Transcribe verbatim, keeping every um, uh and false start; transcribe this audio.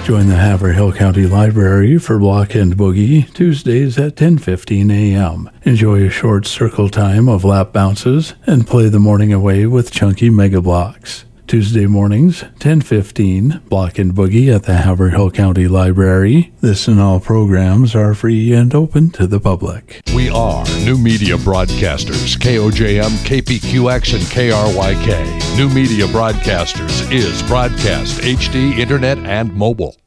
Join the Haverhill County Library for Block and Boogie Tuesdays at ten fifteen a.m. Enjoy a short circle time of lap bounces and play the morning away with chunky mega blocks. Tuesday mornings, ten fifteen, Block and Boogie at the Haverhill County Library. This and all programs are free and open to the public. We are New Media Broadcasters, K O J M, K P Q X, and K R Y K. New Media Broadcasters is broadcast, H D, internet, and mobile.